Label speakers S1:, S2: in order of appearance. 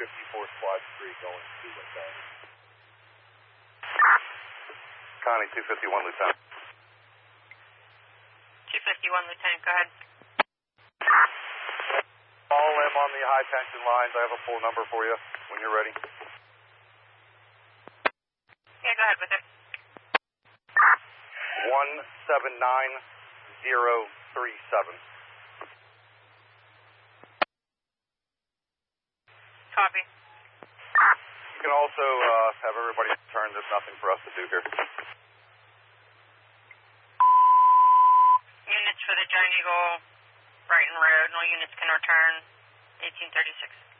S1: Squad 3 going to Lieutenant. Connie, 251, Lieutenant.
S2: 251, Lieutenant, go ahead.
S1: All M on the high tension lines. I have a full number for you when you're ready.
S2: Yeah, go ahead with it.
S1: 179037.
S2: Copy.
S1: You can also have everybody return. There's nothing for us to do here.
S2: Units for the Giant Eagle, Brighton Road. No units can return. 1836.